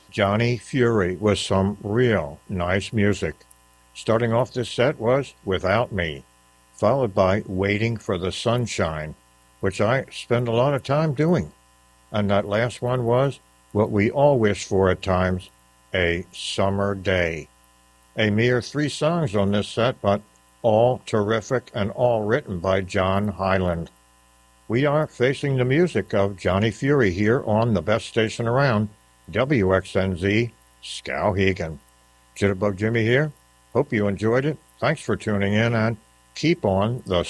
Johnny Fury with some real nice music. Starting off this set was Without Me, followed by Waiting for the Sunshine, which I spend a lot of time doing. And that last one was what we all wish for at times, a summer day. A mere three songs on this set, but all terrific and all written by John Hyland. We are facing the music of Johnny Fury here on the best station around, WXNZ Skowhegan. Jitterbug Jimmy here. Hope you enjoyed it. Thanks for tuning in and keep on the